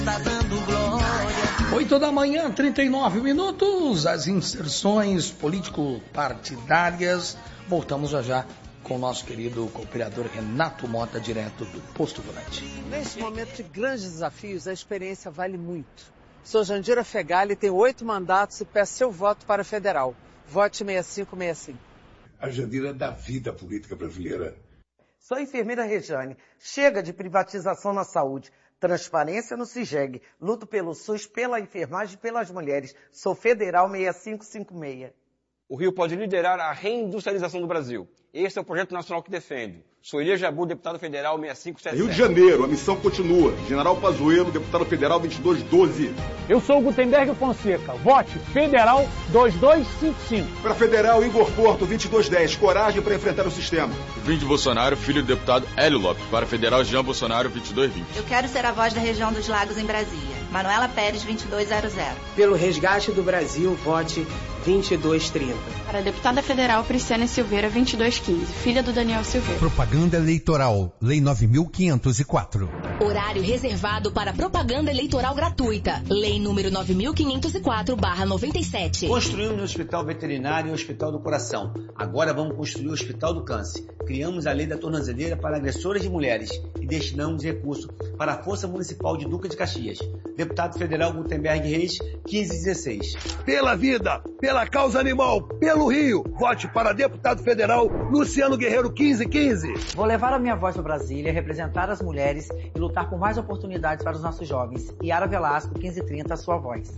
Tá dando glória. 8 da manhã, 39 minutos, as inserções político-partidárias. Voltamos já com o nosso querido cooperador Renato Mota, direto do Posto Volante. Neste momento de grandes desafios, a experiência vale muito. Sou Jandira Fegali, tenho 8 mandatos e peço seu voto para federal. Vote 6565. A Jandira é da vida política brasileira. Sou a enfermeira Rejane. Chega de privatização na saúde. Transparência no CIGEG. Luto pelo SUS, pela enfermagem e pelas mulheres. Sou federal 6556. O Rio pode liderar a reindustrialização do Brasil. Esse é o projeto nacional que defendo. Sou Elias Jabu, deputado federal 6577. Rio de Janeiro, a missão continua. General Pazuello, deputado federal 2212. Eu sou o Gutenberg Fonseca. Vote federal 2255. Para federal, Igor Porto 2210. Coragem para enfrentar o sistema. Vim de Bolsonaro, filho do deputado Hélio Lopes. Para federal, Jean Bolsonaro 2220. Eu quero ser a voz da região dos Lagos em Brasília. Manuela Pérez 2200. Pelo resgate do Brasil, vote 2230. Para a deputada federal Priscila Silveira 2215, filha do Daniel Silveira. Propaganda eleitoral, Lei 9.504. Horário reservado para propaganda eleitoral gratuita. Lei número 9.504/97. Construímos o Hospital Veterinário e o Hospital do Coração. Agora vamos construir o Hospital do Câncer. Criamos a Lei da Tornozeleira para agressoras de mulheres e destinamos recursos para a Força Municipal de Duque de Caxias. Deputado Federal Gutenberg Reis, 1516. Pela vida, pela causa animal, pelo Rio, vote para deputado federal Luciano Guerreiro, 1515. Vou levar a minha voz para Brasília, representar as mulheres e lutar por mais oportunidades para os nossos jovens. Yara Velasco, 1530, a sua voz.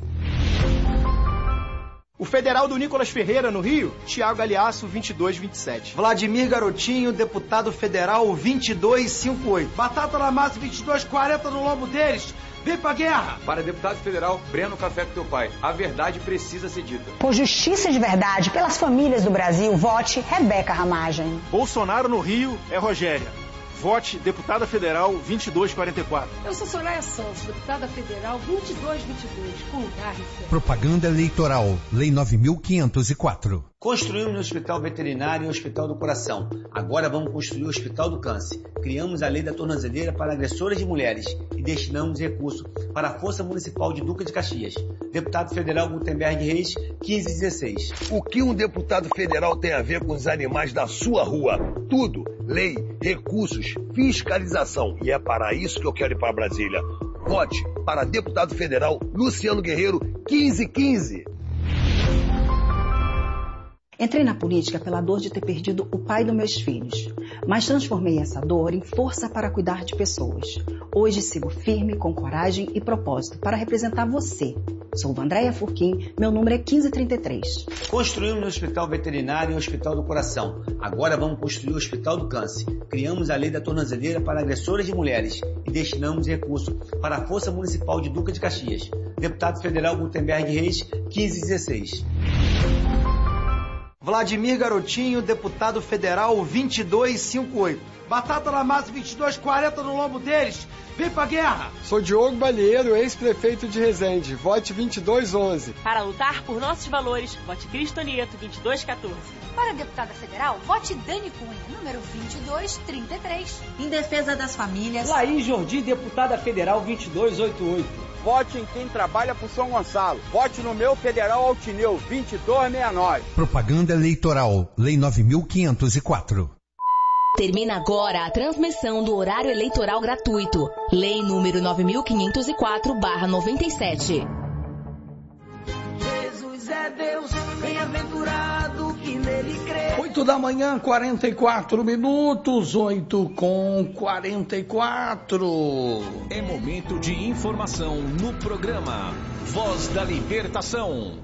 O federal do Nicolas Ferreira, no Rio, Thiago Galeasso, 2227. Vladimir Garotinho, deputado federal, 2258. Batata na massa, 2240 no lombo deles. Vem pra guerra! Para deputado federal, Breno Café com teu pai. A verdade precisa ser dita. Por justiça de verdade, pelas famílias do Brasil, vote Rebeca Ramagem. Bolsonaro no Rio é Rogéria. Vote deputada federal 2244. Eu sou Soraya Santos, deputada federal 2222, com lugar e fé. Propaganda eleitoral, Lei 9.504. Construímos o Hospital Veterinário e o Hospital do Coração. Agora vamos construir o Hospital do Câncer. Criamos a Lei da Tornozeleira para agressoras de mulheres e destinamos recursos para a Força Municipal de Duque de Caxias. Deputado Federal Gutenberg Reis, 1516. O que um deputado federal tem a ver com os animais da sua rua? Tudo. Lei, recursos, fiscalização. E é para isso que eu quero ir para Brasília. Vote para deputado federal Luciano Guerreiro, 1515. Entrei na política pela dor de ter perdido o pai dos meus filhos, mas transformei essa dor em força para cuidar de pessoas. Hoje sigo firme, com coragem e propósito para representar você. Sou Andréia Furquim, meu número é 1533. Construímos o Hospital Veterinário e o Hospital do Coração. Agora vamos construir o Hospital do Câncer. Criamos a Lei da Tornozeleira para agressoras de mulheres e destinamos recursos para a Força Municipal de Duque de Caxias. Deputado Federal Gutenberg Reis, 1516. Vladimir Garotinho, deputado federal 2258. Batata na massa, 2240 no lombo deles. Vem pra guerra! Sou Diogo Balieiro, ex-prefeito de Resende. Vote 2211. Para lutar por nossos valores, vote Cristo Nieto, 2214. Para deputada federal, vote Dani Cunha, número 2233. Em defesa das famílias, Laís Jordi, deputada federal 2288. Vote em quem trabalha por São Gonçalo. Vote no meu federal Altineu, 2269. Propaganda eleitoral, Lei 9.504. Termina agora a transmissão do horário eleitoral gratuito. Lei número 9.504/97. Jesus é Deus, bem-aventurado que nele crê. 8 da manhã, 44 minutos, 8h44. É momento de informação no programa Voz da Libertação.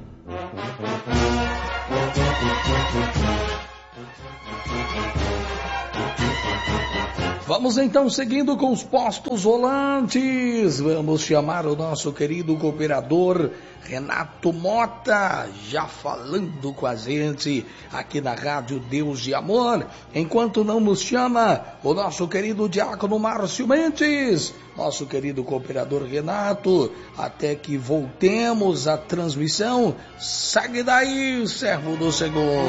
Vamos então seguindo com os postos volantes. Vamos chamar o nosso querido cooperador Renato Mota, já falando com a gente aqui na Rádio Deus de Amor. Enquanto não nos chama o nosso querido diácono Márcio Mendes, nosso querido cooperador Renato, até que voltemos à transmissão. Segue daí, servo do Senhor.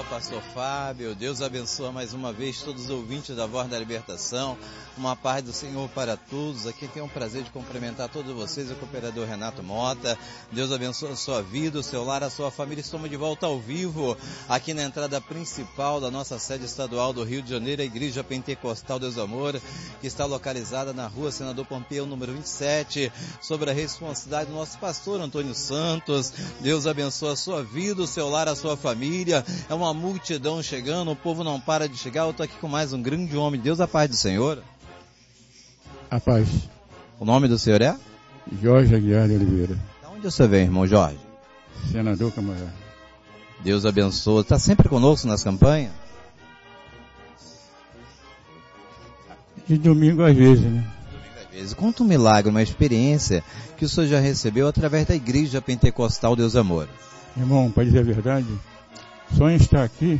pastor Fábio. Deus abençoa mais uma vez todos os ouvintes da Voz da Libertação. Uma paz do Senhor para todos. Aqui tenho o prazer de cumprimentar todos vocês, o cooperador Renato Mota. Deus abençoe a sua vida, o seu lar, a sua família. Estamos de volta ao vivo, aqui na entrada principal da nossa sede estadual do Rio de Janeiro, a Igreja Pentecostal Deus Amor, que está localizada na rua Senador Pompeu, número 27, sobre a responsabilidade do nosso pastor Antônio Santos. Deus abençoe a sua vida, o seu lar, a sua família. É uma multidão chegando, o povo não para de chegar. Eu estou aqui com mais um grande homem de Deus. A paz do Senhor. A paz. O nome do senhor é? Jorge Aguiar de Oliveira. De onde você vem, irmão Jorge? Senador Camará. Deus abençoe. Está sempre conosco nas campanhas? De domingo às vezes, né? Conta um milagre, uma experiência que o senhor já recebeu através da Igreja Pentecostal Deus Amor. Irmão, para dizer a verdade, só em estar aqui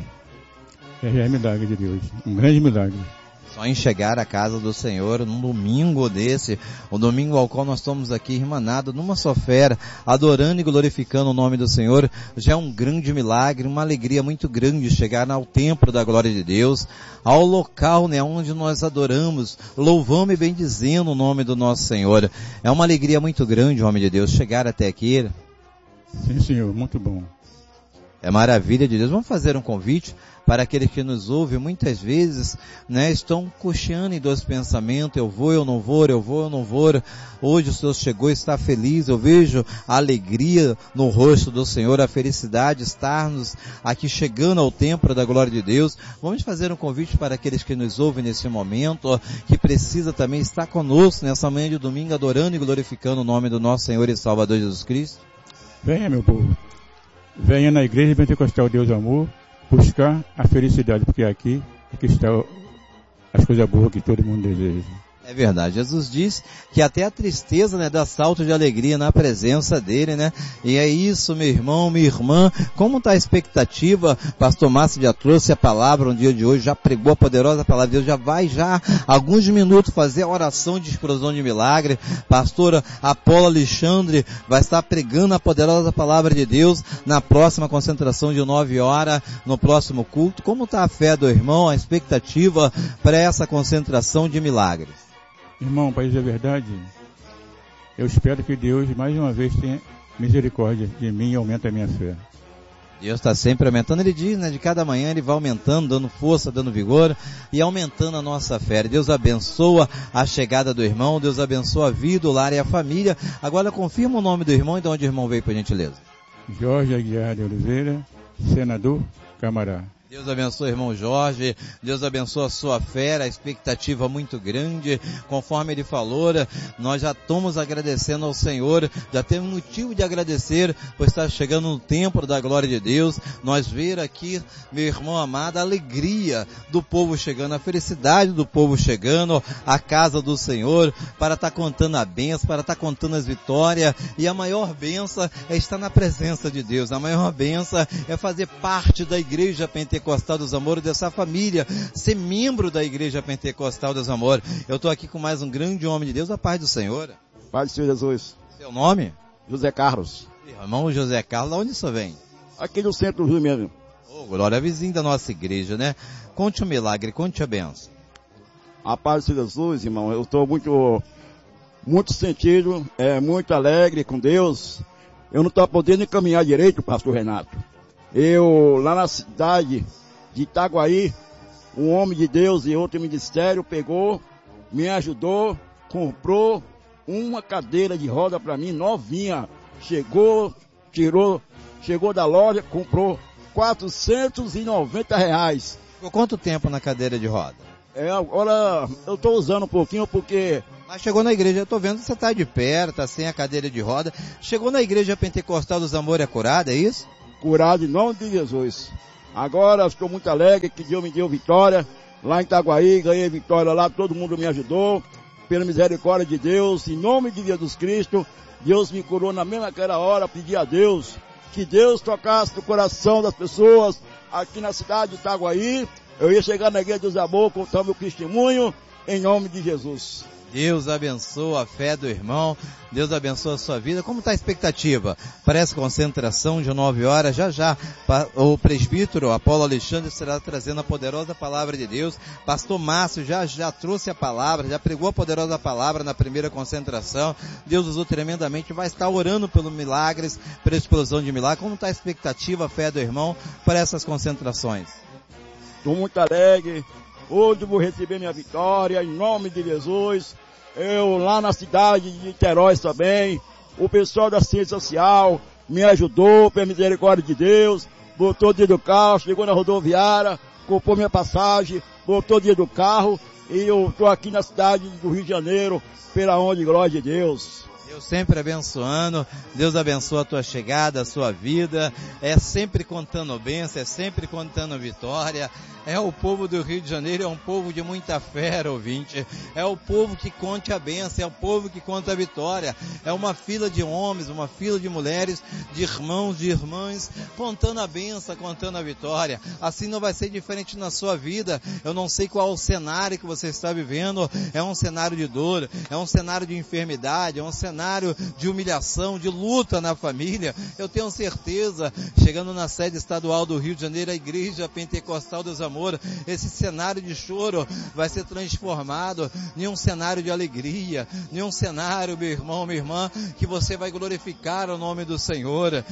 é milagre de Deus, um grande milagre. Só em chegar à casa do Senhor num domingo desse, o domingo ao qual nós estamos aqui irmanados numa só fé, adorando e glorificando o nome do Senhor, já é um grande milagre, uma alegria muito grande chegar ao templo da glória de Deus, ao local, né, onde nós adoramos, louvamos e bendizendo o nome do nosso Senhor. É uma alegria muito grande, homem de Deus, chegar até aqui. Sim, Senhor, muito bom. É maravilha de Deus. Vamos fazer um convite para aqueles que nos ouvem, muitas vezes, né, estão cocheando em dois pensamentos, eu vou, eu não vou, eu vou, eu não vou. Hoje o Senhor chegou e está feliz, eu vejo a alegria no rosto do Senhor, a felicidade, estarmos aqui chegando ao templo da glória de Deus. Vamos fazer um convite para aqueles que nos ouvem nesse momento, que precisa também estar conosco nessa manhã de domingo, adorando e glorificando o nome do nosso Senhor e Salvador Jesus Cristo. Venha, meu povo, venha na Igreja Pentecostal Deus Amor, buscar a felicidade, porque aqui é que está as coisas boas que todo mundo deseja. É verdade, Jesus diz que até a tristeza, né, dá salto de alegria na presença dele, né? E é isso, meu irmão, minha irmã. Como está a expectativa? Pastor Márcio já trouxe a palavra no dia de hoje, já pregou a poderosa palavra de Deus, já vai alguns minutos fazer a oração de explosão de milagre. Pastora Apolo Alexandre vai estar pregando a poderosa palavra de Deus na próxima concentração de 9 horas, no próximo culto. Como está a fé do irmão, a expectativa para essa concentração de milagres? Irmão, para dizer a verdade, eu espero que Deus mais uma vez tenha misericórdia de mim e aumente a minha fé. Deus está sempre aumentando, ele diz, né, de cada manhã ele vai aumentando, dando força, dando vigor e aumentando a nossa fé. Deus abençoa a chegada do irmão, Deus abençoa a vida, o lar e a família. Agora confirma o nome do irmão e de onde o irmão veio, por gentileza. Jorge Aguiar de Oliveira, Senador Camará. Deus abençoe, irmão Jorge, Deus abençoe a sua fé, a expectativa muito grande, conforme ele falou, nós já estamos agradecendo ao Senhor, já temos motivo de agradecer por estar chegando no templo da glória de Deus, nós ver aqui, meu irmão amado, a alegria do povo chegando, a felicidade do povo chegando à casa do Senhor, para estar contando a bênção, para estar contando as vitórias, e a maior bênção é estar na presença de Deus, a maior bênção é fazer parte da Igreja Pentecostal dos Amores, dessa família, ser membro da Igreja Pentecostal dos Amores. Eu estou aqui com mais um grande homem de Deus, a paz do Senhor. Paz do Senhor Jesus. Seu nome? José Carlos. Irmão José Carlos, de onde o senhor vem? Aqui no centro do Rio mesmo. Oh, glória, vizinho da nossa igreja, né? Conte o milagre, conte a bênção. A paz do Senhor Jesus, irmão, eu estou muito sentido, muito alegre com Deus. Eu não estou podendo caminhar direito, pastor Renato. Eu, lá na cidade de Itaguaí, um homem de Deus e outro ministério pegou, me ajudou, comprou uma cadeira de roda para mim, novinha. Chegou da loja, comprou R$490. Por quanto tempo na cadeira de roda? Agora eu estou usando um pouquinho porque... Mas chegou na igreja, eu estou vendo que você está de pé, está sem a cadeira de roda. Chegou na Igreja Pentecostal dos Amores, é curado, é isso? Curado em nome de Jesus. Agora estou muito alegre que Deus me deu vitória. Lá em Itaguaí, ganhei vitória lá, todo mundo me ajudou. Pela misericórdia de Deus, em nome de Jesus Cristo, Deus me curou na mesma aquela hora, pedi a Deus que Deus tocasse no coração das pessoas aqui na cidade de Itaguaí. Eu ia chegar na Igreja dos Amor, contar meu testemunho, em nome de Jesus. Deus abençoa a fé do irmão, Deus abençoa a sua vida. Como está a expectativa para essa concentração de 9 horas? Já o presbítero Apolo Alexandre será trazendo a poderosa palavra de Deus. Pastor Márcio já trouxe a palavra, já pregou a poderosa palavra na primeira concentração. Deus usou tremendamente, vai estar orando pelos milagres, pela explosão de milagres. Como está a expectativa, a fé do irmão para essas concentrações? Estou muito alegre. Hoje vou receber minha vitória, em nome de Jesus. Eu lá na cidade de Niterói também, o pessoal da ciência social me ajudou, pela misericórdia de Deus, botou dentro do carro, chegou na rodoviária, comprou minha passagem, botou dentro do carro, e eu estou aqui na cidade do Rio de Janeiro, pela honra e glória de Deus. Deus sempre abençoando, Deus abençoa a tua chegada, a sua vida, é sempre contando bênção, é sempre contando vitória. É o povo do Rio de Janeiro, é um povo de muita fé, ouvinte. É o povo que conta a bênção, é o povo que conta a vitória. É uma fila de homens, uma fila de mulheres, de irmãos, de irmãs, contando a bênção, contando a vitória. Assim não vai ser diferente na sua vida. Eu não sei qual é o cenário que você está vivendo. É um cenário de dor, é um cenário de enfermidade, é um cenário de humilhação, de luta na família. Eu tenho certeza, chegando na sede estadual do Rio de Janeiro, a Igreja Pentecostal dos Amores, esse cenário de choro vai ser transformado em um cenário de alegria, em um cenário, meu irmão, minha irmã, que você vai glorificar o nome do Senhor.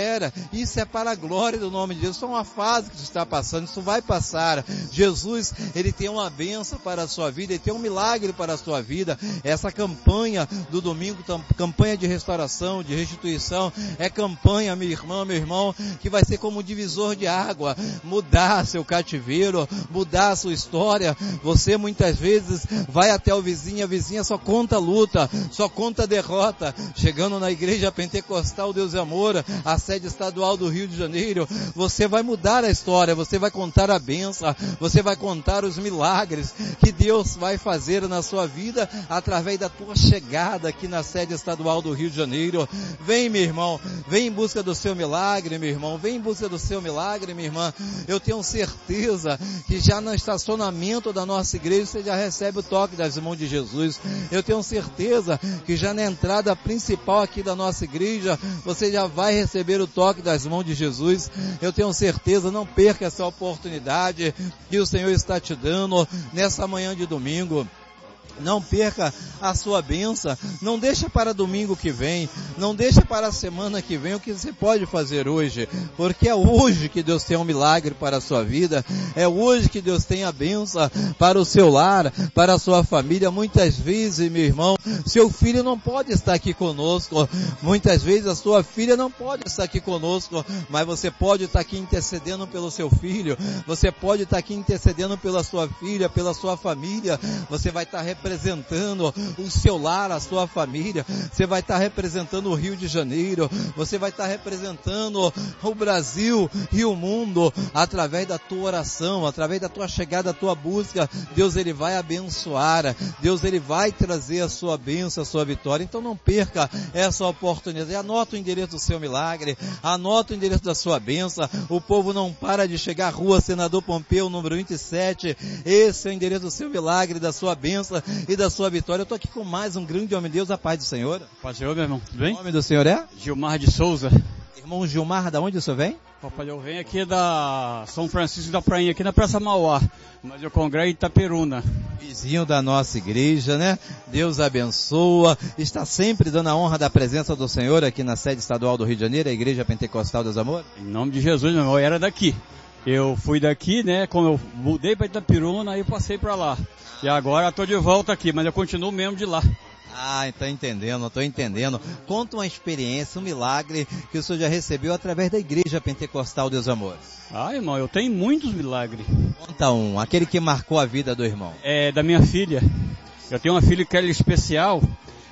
Isso é para a glória do nome de Deus. Isso é uma fase que você está passando, isso vai passar. Jesus, Ele tem uma bênção para a sua vida, Ele tem um milagre para a sua vida. Essa campanha do domingo, campanha de restauração, de restituição, é campanha, minha irmã, meu irmão, que vai ser como um divisor de água, mudar seu cativeiro, mudar a sua história. Você muitas vezes vai até o vizinho, a vizinha só conta luta, só conta derrota. Chegando na Igreja Pentecostal Deus e Amor, a sede estadual do Rio de Janeiro, você vai mudar a história, você vai contar a bênção, você vai contar os milagres que Deus vai fazer na sua vida através da tua chegada aqui na sede estadual do Rio de Janeiro. Vem, meu irmão, vem em busca do seu milagre, meu irmão, vem em busca do seu milagre, minha irmã. Eu tenho certeza que já no estacionamento da nossa igreja você já recebe o toque das mãos de Jesus. Eu tenho certeza que já na entrada principal aqui da nossa igreja você já vai receber o toque das mãos de Jesus. Eu tenho certeza, não perca essa oportunidade que o Senhor está te dando nessa manhã de domingo. Não perca a sua bênção, não deixa para domingo que vem, não deixa para a semana que vem o que você pode fazer hoje, porque é hoje que Deus tem um milagre para a sua vida, é hoje que Deus tem a bênção para o seu lar, para a sua família. Muitas vezes, meu irmão, seu filho não pode estar aqui conosco, muitas vezes a sua filha não pode estar aqui conosco, mas você pode estar aqui intercedendo pelo seu filho, você pode estar aqui intercedendo pela sua filha, pela sua família. Você vai estar representando o seu lar, a sua família, você vai estar representando o Rio de Janeiro, você vai estar representando o Brasil e o mundo através da tua oração, através da tua chegada, da tua busca. Deus, Ele vai abençoar, Deus, Ele vai trazer a sua bênção, a sua vitória. Então não perca essa oportunidade. Anota o endereço do seu milagre, anota o endereço da sua bênção. O povo não para de chegar. Rua Senador Pompeu, número 27, esse é o endereço do seu milagre, da sua bênção e da sua vitória. Eu estou aqui com mais um grande homem de Deus, a paz do Senhor. Paz do Senhor, meu irmão, tudo bem? O nome do Senhor é? Gilmar de Souza. Irmão Gilmar, da onde o senhor vem? Papai, eu venho aqui da São Francisco da Prainha, aqui na Praça Mauá, mas eu congrego em Itaperuna. Vizinho da nossa igreja, né? Deus abençoa, está sempre dando a honra da presença do Senhor aqui na sede estadual do Rio de Janeiro, a Igreja Pentecostal dos Amores. Em nome de Jesus, meu irmão, eu era daqui. Eu fui daqui, né, quando eu mudei para Itaperuna, aí eu passei para lá. E agora estou de volta aqui, mas eu continuo mesmo de lá. Ah, estou entendendo. Conta uma experiência, um milagre que o senhor já recebeu através da Igreja Pentecostal Deus Amor. Ah, irmão, eu tenho muitos milagres. Conta um, aquele que marcou a vida do irmão. É da minha filha. Eu tenho uma filha que ela é especial.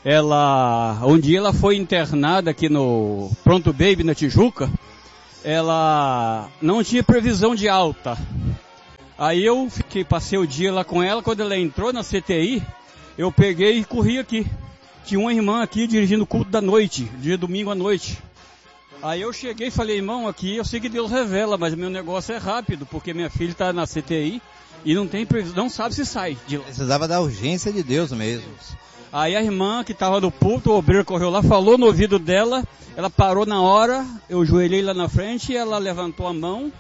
Um dia ela foi internada aqui no Pronto Baby, na Tijuca. Ela não tinha previsão de alta. Aí eu passei o dia lá com ela. Quando ela entrou na CTI, eu peguei e corri aqui. Tinha uma irmã aqui dirigindo o culto da noite, dia domingo à noite. Aí eu cheguei e falei, irmão, aqui eu sei que Deus revela, mas meu negócio é rápido, porque minha filha está na CTI e não sabe se sai de lá. Precisava da urgência de Deus mesmo. Aí a irmã que estava no púlpito, o obreiro correu lá, falou no ouvido dela, ela parou na hora, eu joelhei lá na frente, ela levantou a mão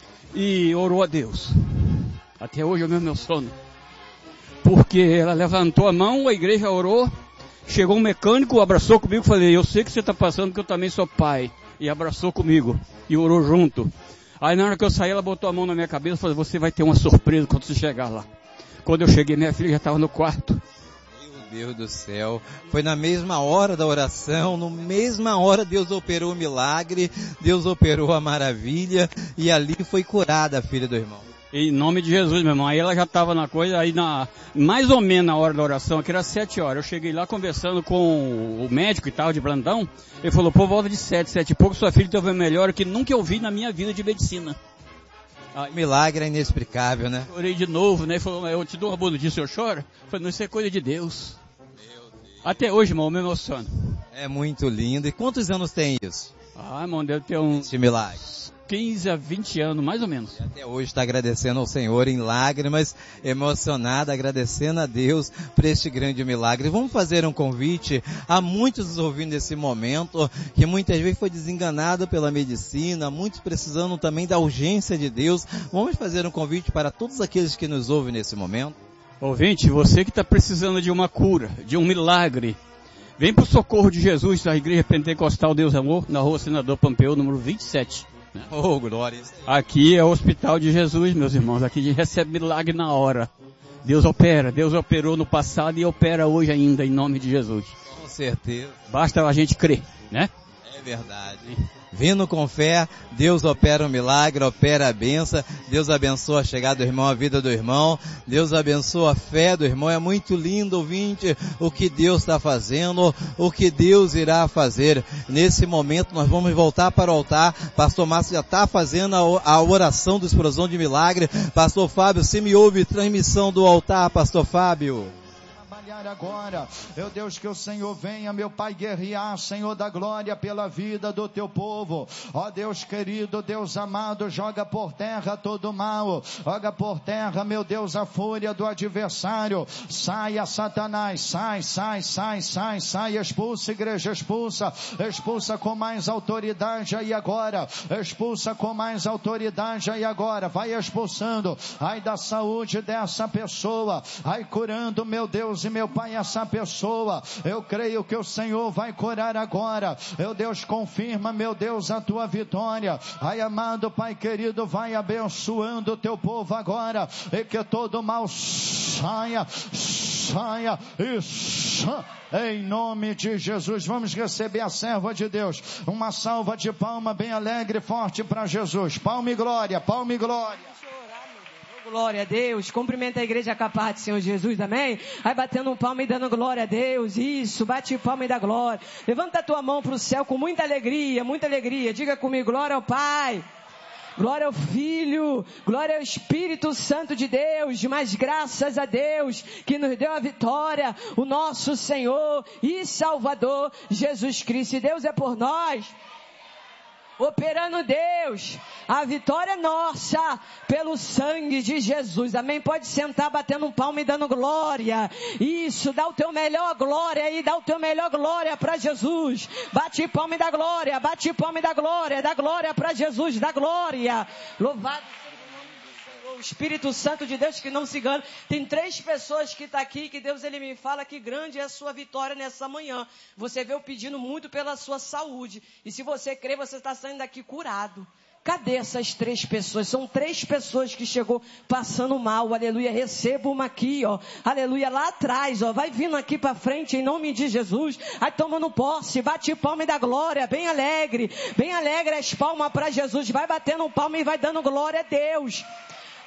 e orou a Deus. Até hoje é o meu sono. Porque ela levantou a mão, a igreja orou, chegou um mecânico, abraçou comigo, falei, eu sei que você está passando porque eu também sou pai. E abraçou comigo e orou junto. Aí na hora que eu saí, ela botou a mão na minha cabeça e falou, você vai ter uma surpresa quando você chegar lá. Quando eu cheguei, minha filha já estava no quarto. Meu Deus do céu, foi na mesma hora da oração, na mesma hora Deus operou o milagre, Deus operou a maravilha, e ali foi curada a filha do irmão. Em nome de Jesus, meu irmão. Aí ela já estava na coisa, aí mais ou menos na hora da oração, que era 7 horas, eu cheguei lá conversando com o médico e tal, de plantão, ele falou, por volta de 7 e pouco, sua filha teve uma melhora que nunca eu vi na minha vida de medicina. Aí, milagre é inexplicável, né? Chorei de novo, né? Ele falou, eu te dou uma boa notícia, eu choro? Eu falei, não, isso é coisa de Deus. Até hoje, irmão, eu me emociono. É muito lindo. E quantos anos tem isso? Ah, irmão, deve ter uns 15 a 20 anos, mais ou menos. E até hoje está agradecendo ao Senhor em lágrimas, emocionado, agradecendo a Deus por este grande milagre. Vamos fazer um convite a muitos nos ouvindo nesse momento, que muitas vezes foi desenganado pela medicina, muitos precisando também da urgência de Deus. Vamos fazer um convite para todos aqueles que nos ouvem nesse momento. Ouvinte, você que está precisando de uma cura, de um milagre, vem para o socorro de Jesus, da Igreja Pentecostal Deus Amor, na rua Senador Pompeu, número 27. Oh, glória. Aqui é o Hospital de Jesus, meus irmãos. Aqui a gente recebe milagre na hora. Deus opera. Deus operou no passado e opera hoje ainda, em nome de Jesus. Com certeza. Basta a gente crer, né? É verdade. Vindo com fé, Deus opera um milagre, opera a bênção. Deus abençoa a chegada do irmão, a vida do irmão. Deus abençoa a fé do irmão. É muito lindo, ouvinte, o que Deus está fazendo, o que Deus irá fazer. Nesse momento nós vamos voltar para o altar. Pastor Márcio já está fazendo a oração do explosão de milagre. Pastor Fábio, se me ouve, transmissão do altar, Pastor Fábio. Agora, meu Deus, que o Senhor venha, meu Pai, guerrear, Senhor da glória, pela vida do teu povo. Ó Deus querido, Deus amado, joga por terra todo mal, joga por terra, meu Deus, a fúria do adversário. Saia, Satanás, sai, expulsa, igreja, expulsa com mais autoridade aí agora, expulsa com mais autoridade aí agora, vai expulsando, ai da saúde dessa pessoa, ai curando, meu Deus e meu Pai, essa pessoa, eu creio que o Senhor vai curar agora. Meu Deus, confirma, meu Deus, a tua vitória. Ai, amado Pai querido, vai abençoando o teu povo agora, e que todo mal saia em nome de Jesus. Vamos receber a serva de Deus. Uma salva de palma bem alegre e forte para Jesus. Palma e glória, palma e glória. Glória a Deus, cumprimenta a igreja com a paz do Senhor Jesus, amém? Vai batendo um palmo e dando glória a Deus, isso, bate palma e dá glória. Levanta a tua mão para o céu com muita alegria, diga comigo, glória ao Pai, glória ao Filho, glória ao Espírito Santo de Deus, mas graças a Deus que nos deu a vitória, o nosso Senhor e Salvador Jesus Cristo. E Deus é por nós, operando Deus, a vitória é nossa, pelo sangue de Jesus, amém? Pode sentar batendo um palmo e dando glória, isso, dá o teu melhor glória aí, dá o teu melhor glória para Jesus, bate palma e dá glória, dá glória para Jesus, dá glória, louvado o Espírito Santo de Deus que não se engana. Tem 3 pessoas que estão aqui, que Deus ele me fala que grande é a sua vitória nessa manhã. Você veio pedindo muito pela sua saúde, e se você crê, você está saindo daqui curado. Cadê essas 3 pessoas? São 3 pessoas que chegou passando mal, aleluia, receba uma aqui, ó, aleluia, lá atrás, ó, vai vindo aqui para frente em nome de Jesus, aí tomando posse, bate palma e dá glória, bem alegre as palmas para Jesus, vai batendo palma e vai dando glória a Deus.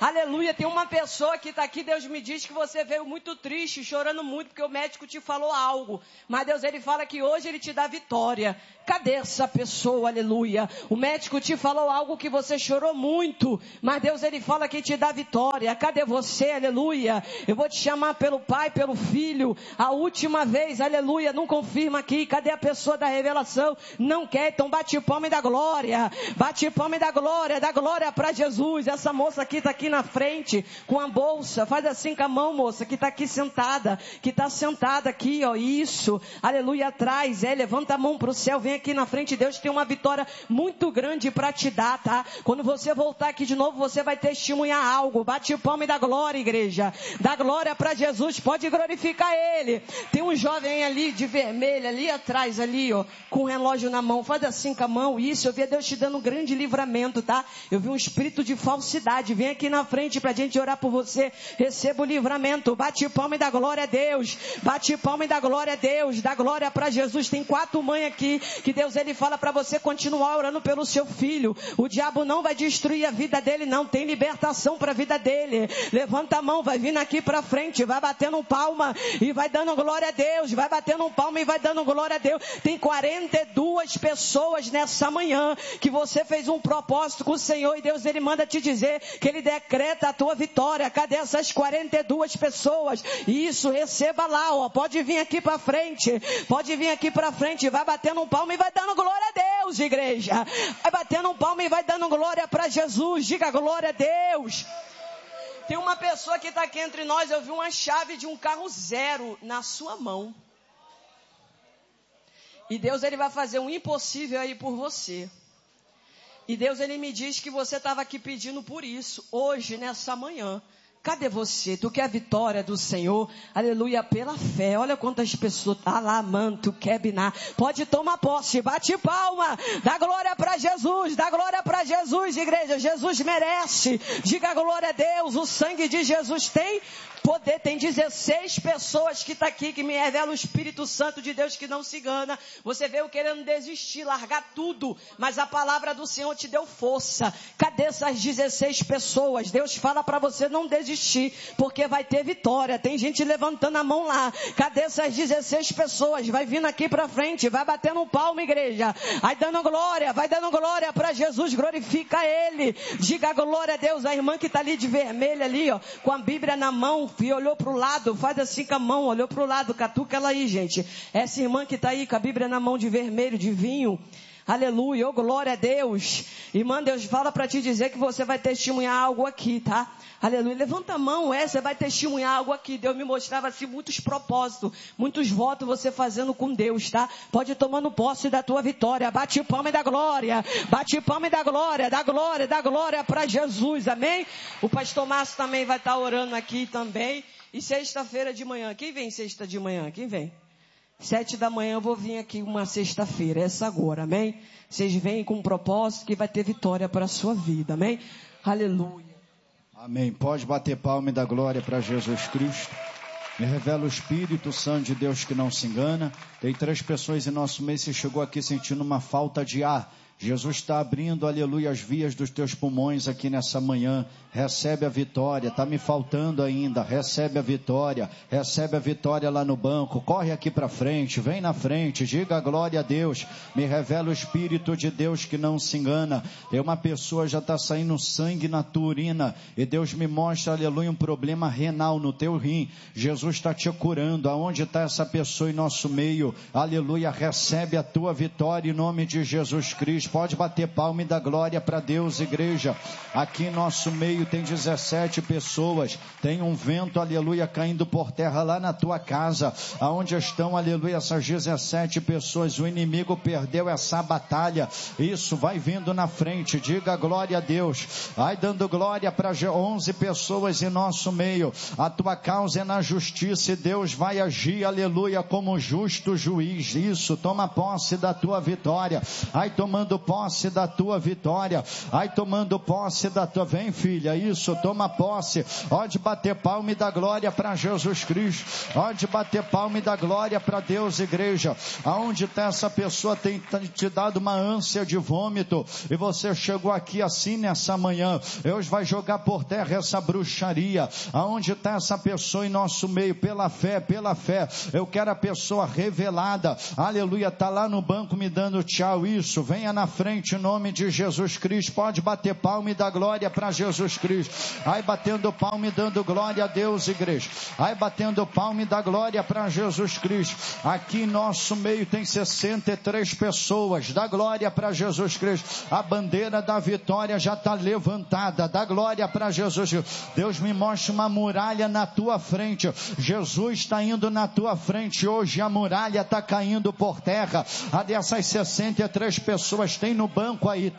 Aleluia, tem uma pessoa que está aqui, Deus me diz que você veio muito triste, chorando muito, porque o médico te falou algo. Mas Deus, Ele fala que hoje Ele te dá vitória. Cadê essa pessoa, aleluia? O médico te falou algo que você chorou muito, mas Deus, Ele fala que te dá vitória. Cadê você, aleluia? Eu vou te chamar pelo Pai, pelo Filho, a última vez, aleluia, não confirma aqui. Cadê a pessoa da revelação? Não quer, então bate palma e dá glória. Bate palma e dá glória para Jesus. Essa moça aqui está aqui na frente, com a bolsa, faz assim com a mão, moça, que está aqui sentada, que está sentada aqui, ó, isso, aleluia, atrás, levanta a mão para o céu, vem aqui na frente, Deus tem uma vitória muito grande para te dar, tá? Quando você voltar aqui de novo, você vai testemunhar algo. Bate palma e dá glória, igreja, dá glória para Jesus, pode glorificar Ele. Tem um jovem ali, de vermelho, ali atrás, ali, ó, com o relógio na mão, faz assim com a mão, isso, eu vi Deus te dando um grande livramento, tá? Eu vi um espírito de falsidade, vem aqui na frente pra gente orar por você, receba o livramento, bate palma e dá glória a Deus, bate palma e dá glória a Deus, dá glória para Jesus. Tem 4 mães aqui, que Deus, Ele fala para você continuar orando pelo seu filho. O diabo não vai destruir a vida dele, não, tem libertação para a vida dele. Levanta a mão, vai vindo aqui pra frente, vai batendo palma e vai dando glória a Deus, vai batendo palma e vai dando glória a Deus. Tem 42 pessoas nessa manhã que você fez um propósito com o Senhor e Deus, Ele manda te dizer que Ele decreta a tua vitória. Cadê essas 42 pessoas? Isso, receba lá, ó, pode vir aqui pra frente, pode vir aqui pra frente, vai batendo um palmo e vai dando glória a Deus, igreja. Vai batendo um palmo e vai dando glória para Jesus, diga glória a Deus. Tem uma pessoa que está aqui entre nós, eu vi uma chave de um carro zero na sua mão. E Deus, Ele vai fazer um impossível aí por você. E Deus, Ele me diz que você estava aqui pedindo por isso, hoje, nessa manhã. Cadê você? Tu quer a vitória do Senhor? Aleluia, pela fé. Olha quantas pessoas. Alamanto, quebna. Pode tomar posse, bate palma. Dá glória para Jesus, dá glória para Jesus, igreja. Jesus merece. Diga glória a Deus. O sangue de Jesus tem poder. Tem 16 pessoas que está aqui, que me revela o Espírito Santo de Deus que não se engana. Você veio querendo desistir, largar tudo, mas a palavra do Senhor te deu força. Cadê essas 16 pessoas? Deus fala para você não desistir, porque vai ter vitória. Tem gente levantando a mão lá. Cadê essas 16 pessoas? Vai vindo aqui para frente, vai batendo um palmo, igreja. Vai dando glória para Jesus, glorifica Ele. Diga glória a Deus. A irmã que está ali de vermelho ali, ó, com a Bíblia na mão, e olhou para o lado, faz assim com a mão, olhou para o lado, catuca ela aí, gente. Essa irmã que está aí com a Bíblia na mão de vermelho, de vinho, aleluia, oh glória a Deus. Irmã, Deus fala para te dizer que você vai testemunhar algo aqui, tá? Aleluia, levanta a mão, você vai testemunhar algo aqui. Deus me mostrava assim muitos propósitos, muitos votos você fazendo com Deus, tá? Pode ir tomando posse da tua vitória, bate palma e dá glória, bate palma e dá glória para Jesus, amém? O pastor Márcio também vai estar orando aqui também. E sexta-feira de manhã, quem vem sexta de manhã? Quem vem? 7 da manhã eu vou vir aqui uma sexta-feira, essa agora, amém? Vocês vêm com um propósito que vai ter vitória para a sua vida, amém? Aleluia. Amém. Pode bater palma e dar glória para Jesus Cristo. Me revela o Espírito Santo de Deus que não se engana. Tem 3 pessoas em nosso meio que chegou aqui sentindo uma falta de ar. Jesus está abrindo, aleluia, as vias dos teus pulmões aqui nessa manhã. Recebe a vitória, está me faltando ainda. Recebe a vitória lá no banco. Corre aqui para frente, vem na frente, diga glória a Deus. Me revela o Espírito de Deus que não se engana. Tem uma pessoa, já está saindo sangue na tua urina. E Deus me mostra, aleluia, um problema renal no teu rim. Jesus está te curando. Aonde está essa pessoa em nosso meio? Aleluia, recebe a tua vitória em nome de Jesus Cristo. Pode bater palma e dar glória para Deus, igreja. Aqui em nosso meio tem 17 pessoas. Tem um vento, aleluia, caindo por terra lá na tua casa. Aonde estão, aleluia, essas 17 pessoas? O inimigo perdeu essa batalha. Isso, vai vindo na frente. Diga glória a Deus. Vai dando glória para 11 pessoas em nosso meio. A tua causa é na justiça e Deus vai agir, aleluia, como justo juiz. Isso, toma posse da tua vitória. Vai tomando posse da tua vitória, vai tomando posse da tua, vem filha, isso, toma posse, pode bater palma e dar glória para Jesus Cristo, pode bater palma e dar glória para Deus, igreja. Aonde está essa pessoa, tem te dado uma ânsia de vômito, e você chegou aqui assim nessa manhã, Deus vai jogar por terra essa bruxaria. Aonde está essa pessoa em nosso meio, pela fé, eu quero a pessoa revelada, aleluia, está lá no banco me dando tchau, isso, venha na frente em nome de Jesus Cristo, pode bater palma e dar glória para Jesus Cristo, aí batendo palma e dando glória a Deus, igreja, aí batendo palma e dá glória para Jesus Cristo. Aqui em nosso meio tem 63 pessoas, dá glória para Jesus Cristo, a bandeira da vitória já está levantada, dá glória para Jesus Cristo. Deus me mostra uma muralha na tua frente, Jesus está indo na tua frente hoje, a muralha está caindo por terra. A dessas 63 pessoas, tem no banco aí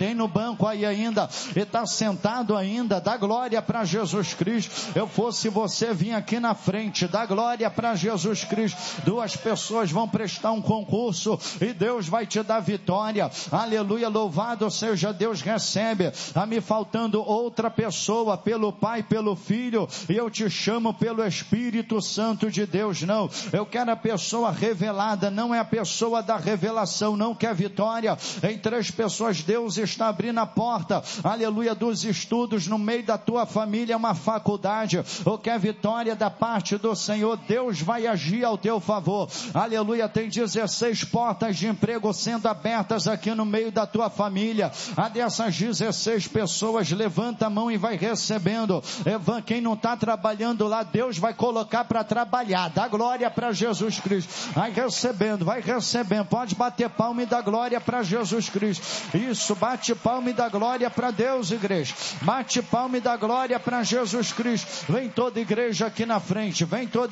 ainda, e está sentado ainda, dá glória para Jesus Cristo. Eu fosse você, vir aqui na frente, dá glória para Jesus Cristo. 2 pessoas vão prestar um concurso e Deus vai te dar vitória, aleluia, louvado seja Deus. Recebe, está me faltando outra pessoa, pelo Pai, pelo Filho, e eu te chamo pelo Espírito Santo de Deus. Não, eu quero a pessoa revelada, não é a pessoa da revelação, não quer vitória. Em 3 pessoas Deus está abrindo a porta, aleluia, dos estudos no meio da tua família, uma faculdade, ou quer vitória da parte do Senhor, Deus vai agir ao teu favor, aleluia. Tem 16 portas de emprego sendo abertas aqui no meio da tua família. A dessas 16 pessoas, levanta a mão e vai recebendo. Quem não está trabalhando lá, Deus vai colocar para trabalhar, dá glória para Jesus Cristo. Vai recebendo, pode bater palma e dar glória para Jesus Cristo. Isso, bate palma e dá glória para Deus, igreja, bate palma e dá glória para Jesus Cristo. Vem toda igreja aqui na frente,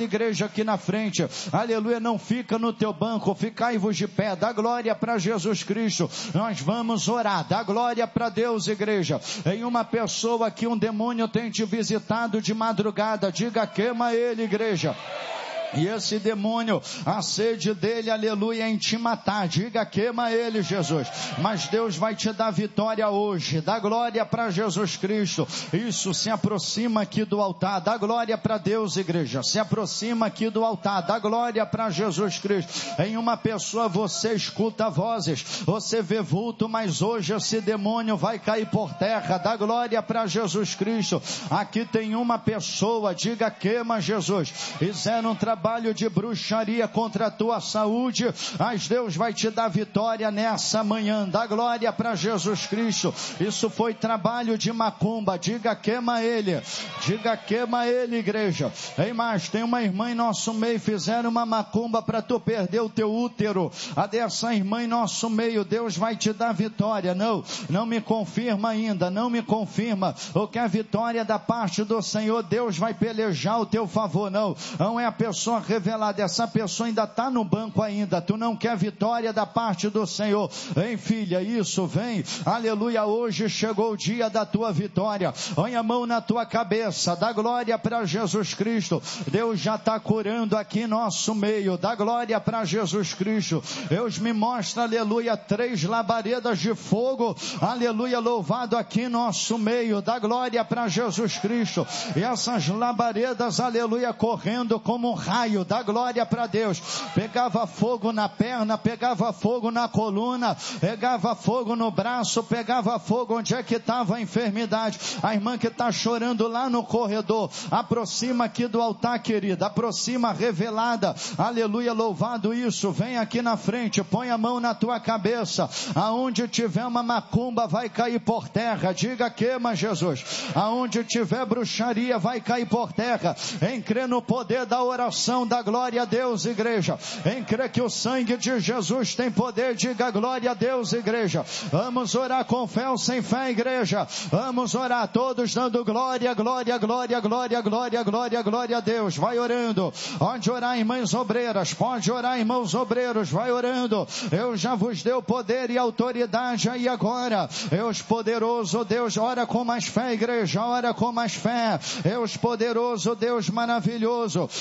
aleluia. Não fica no teu banco, ficai-vos de pé, dá glória para Jesus Cristo. Nós vamos orar, dá glória para Deus, igreja. Em uma pessoa que um demônio tem te visitado de madrugada, diga: queima ele, igreja. E esse demônio, a sede dele, aleluia, é em te matar. Diga: queima ele, Jesus. Mas Deus vai te dar vitória hoje. Dá glória para Jesus Cristo. Isso, se aproxima aqui do altar. Dá glória para Deus, igreja. Se aproxima aqui do altar. Dá glória para Jesus Cristo. Em uma pessoa você escuta vozes, você vê vulto, mas hoje esse demônio vai cair por terra. Dá glória para Jesus Cristo. Aqui tem uma pessoa, diga: queima, Jesus. Fizeram um trabalho de bruxaria contra a tua saúde, mas Deus vai te dar vitória nessa manhã. Dá glória para Jesus Cristo. Isso foi trabalho de macumba, diga: queima ele, igreja. Tem uma irmã em nosso meio, fizeram uma macumba para tu perder o teu útero. A dessa irmã em nosso meio, Deus vai te dar vitória. Não me confirma ainda, o que é a vitória da parte do Senhor, Deus vai pelejar o teu favor. Não é a pessoa revelada, essa pessoa ainda está no banco ainda, tu não quer vitória da parte do Senhor. Vem, filha, isso, vem, aleluia. Hoje chegou o dia da tua vitória. Põe a mão na tua cabeça, dá glória para Jesus Cristo. Deus já está curando aqui nosso meio, dá glória para Jesus Cristo. Deus me mostra, aleluia, 3 labaredas de fogo, aleluia, louvado aqui nosso meio, dá glória para Jesus Cristo. E essas labaredas, aleluia, correndo como um raio, dá glória para Deus. Pegava fogo na perna, pegava fogo na coluna, pegava fogo no braço, pegava fogo onde é que estava a enfermidade. A irmã que está chorando lá no corredor, aproxima aqui do altar, querida, aproxima, revelada, aleluia, louvado isso. Vem aqui na frente, põe a mão na tua cabeça. Aonde tiver uma macumba vai cair por terra, diga: queima, Jesus. Aonde tiver bruxaria vai cair por terra. Em crer no poder da oração, da glória a Deus, igreja. Em crer que o sangue de Jesus tem poder, diga: glória a Deus, igreja. Vamos orar com fé ou sem fé, igreja. Vamos orar todos dando glória, glória, glória, glória, glória, glória, glória a Deus. Vai orando. Pode orar, irmãs obreiras. Pode orar, irmãos obreiros. Vai orando. Eu já vos dei o poder e autoridade aí agora. Deus poderoso, Deus, ora com mais fé, igreja. Ora com mais fé. Deus poderoso, Deus maravilhoso. Haga por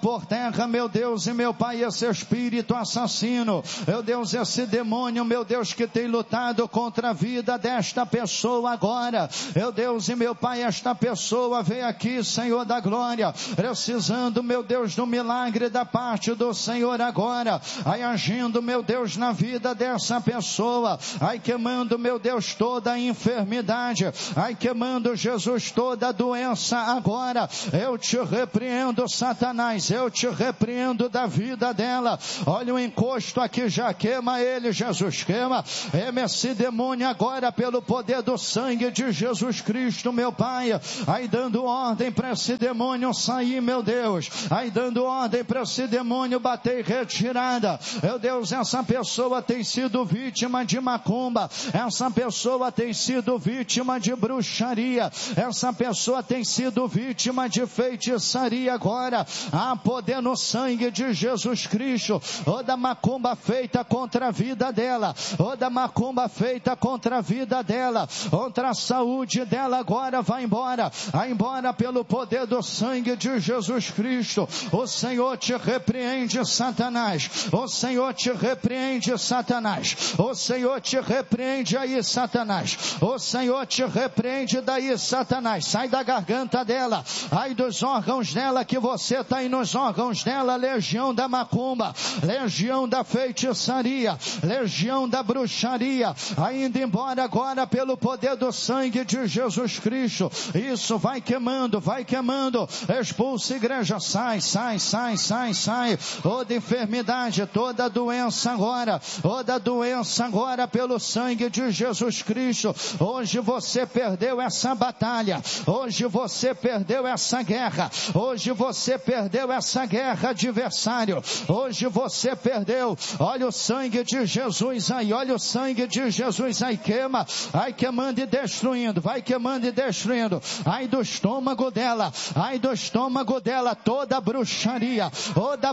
por terra, meu Deus e meu Pai, esse espírito assassino, meu Deus, esse demônio, meu Deus, que tem lutado contra a vida desta pessoa agora, meu Deus e meu Pai, esta pessoa veio aqui, Senhor da glória, precisando, meu Deus, do milagre da parte do Senhor agora, aí agindo, meu Deus, na vida dessa pessoa, aí queimando, meu Deus, toda a enfermidade, aí queimando, Jesus, toda a doença agora, eu te repreendo, Satanás, eu te repreendo da vida dela, olha o encosto aqui, já queima ele, Jesus, queima esse demônio agora, pelo poder do sangue de Jesus Cristo, meu Pai, aí dando ordem para esse demônio sair, meu Deus, aí dando ordem para esse demônio bater retirada, meu Deus, essa pessoa tem sido vítima de macumba, essa pessoa tem sido vítima de bruxaria, essa pessoa tem sido vítima de feitiçaria agora, há poder no sangue de Jesus Cristo, toda macumba feita contra a vida dela, toda macumba feita contra a vida dela, contra a saúde dela agora, vai embora pelo poder do sangue de Jesus Cristo, o Senhor te repreende, Satanás, o Senhor te repreende, Satanás, o Senhor te repreende aí, Satanás, o Senhor te repreende daí, Satanás, sai da garganta dela, ai dos órgãos dela, que você está aí nos órgãos dela, legião da macumba, legião da feitiçaria, legião da bruxaria, ainda embora agora pelo poder do sangue de Jesus Cristo, isso vai queimando, expulsa igreja, sai, toda enfermidade, toda doença agora pelo sangue de Jesus Cristo, hoje você perdeu essa batalha, hoje você perdeu essa guerra, hoje você perdeu essa guerra, adversário, hoje você perdeu, olha o sangue de Jesus aí, olha o sangue de Jesus aí, queima, ai queimando e destruindo, vai queimando e destruindo, ai do estômago dela, toda bruxaria, toda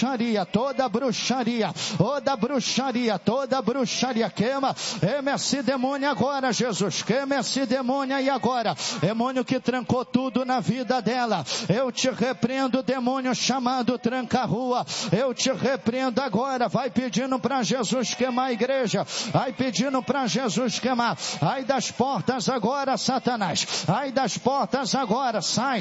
bruxaria, queima esse demônio agora, Jesus, queima esse demônio aí agora, demônio que trancou tudo na vida dela, eu te repreendo, demônio chamado tranca-rua, eu te repreendo agora, vai pedindo para Jesus queimar a igreja, vai pedindo para Jesus queimar, ai das portas agora, Satanás, ai das portas agora, sai,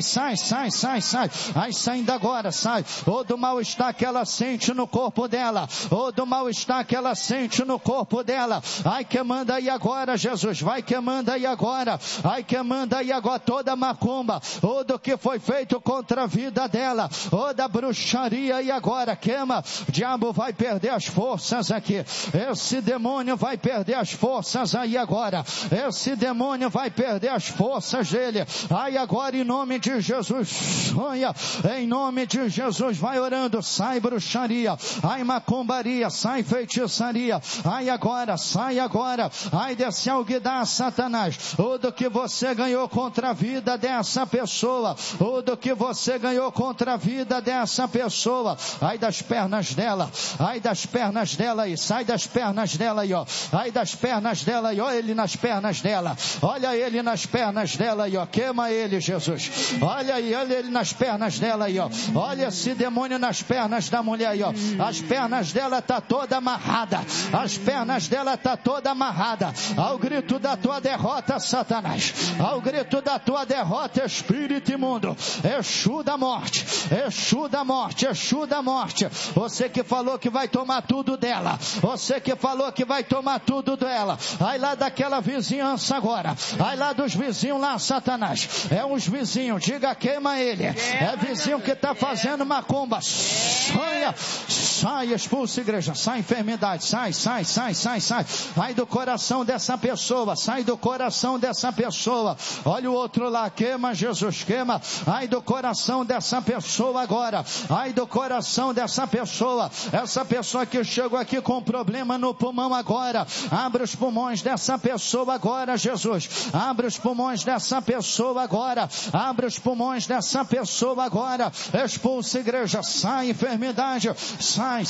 ai saindo agora, sai, do mal-estar que ela sente no corpo dela, do mal-estar que ela sente no corpo dela, ai queimando aí agora, Jesus, vai queimando aí agora, ai queimando aí agora toda macumba, do que foi feito contra a vida dela, da bruxaria aí agora, queima, o diabo vai perder as forças aqui, esse demônio vai perder as forças aí agora, esse demônio vai perder as forças dele, ai agora em nome de Jesus, sonha, em nome de Jesus, vai orando, sai bruxaria, ai macumbaria, sai feitiçaria, ai agora, ai desse alguidar, Satanás, tudo que você ganhou contra a vida dessa pessoa, tudo que você ganhou contra a vida dessa pessoa, ai das pernas dela aí, sai das pernas dela aí, ó, ai das pernas dela aí, olha ele nas pernas dela, olha ele nas pernas dela aí, ó, queima ele, Jesus, olha ele nas pernas dela aí, ó, olha esse demônio nas pernas da mulher aí, ó, as pernas dela tá toda amarrada, as pernas dela tá toda amarrada, ao grito da tua derrota, Satanás, ao grito da tua derrota, espírito imundo, Exu da morte, você que falou que vai tomar tudo dela, ai lá daquela vizinhança agora, ai lá dos vizinhos lá, Satanás, é uns vizinhos, diga queima ele, é vizinho que está fazendo macumba, sai, expulsa igreja, sai enfermidade, sai, sai do coração dessa pessoa, olha o outro lá, queima Jesus, queima, ai do coração dessa pessoa agora, ai do coração dessa pessoa, essa pessoa que chegou aqui com problema no pulmão agora, abre os pulmões dessa pessoa agora, Jesus, abre os pulmões dessa pessoa agora, expulsa igreja, sai enfermidade, sai,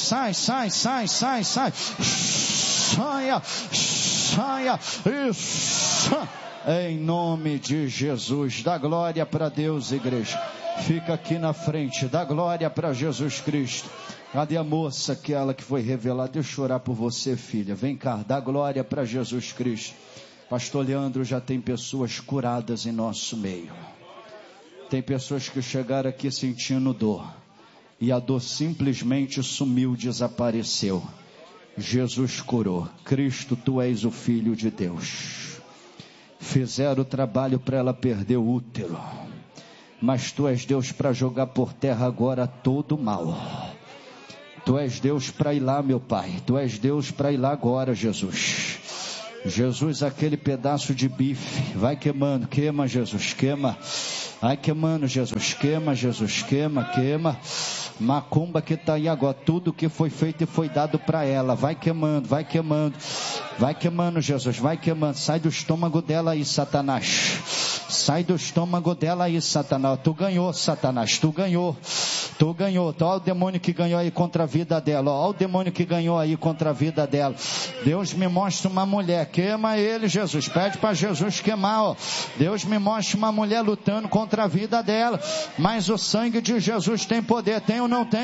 saia, isso, em nome de Jesus, dá glória para Deus, igreja. Fica aqui na frente. Dá glória para Jesus Cristo. Cadê a moça, aquela que foi revelada? Deixa eu orar por você, filha. Vem cá, dá glória para Jesus Cristo. Pastor Leandro, já tem pessoas curadas em nosso meio. Tem pessoas que chegaram aqui sentindo dor. E a dor simplesmente sumiu, desapareceu. Jesus curou. Cristo, tu és o Filho de Deus. Fizeram o trabalho para ela perder o útero. Mas tu és Deus para jogar por terra agora todo o mal. Tu és Deus para ir lá, meu Pai. Tu és Deus para ir lá agora, Jesus. Jesus, aquele pedaço de bife, vai queimando, queima, Jesus, queima. Vai queimando, Jesus, queima, Jesus, queima, queima. Macumba que está aí agora, tudo que foi feito e foi dado para ela, vai queimando, vai queimando. Vai queimando, Jesus, vai queimando. Sai do estômago dela aí, Satanás. Sai do estômago dela aí, Satanás. Tu ganhou, Satanás, tu ganhou. Tu ganhou. Olha o demônio que ganhou aí contra a vida dela. Olha o demônio que ganhou aí contra a vida dela. Deus me mostra uma mulher. Queima ele, Jesus. Pede para Jesus queimar. Ó. Deus me mostra uma mulher lutando contra a vida dela. Mas o sangue de Jesus tem poder. Tem ou não tem?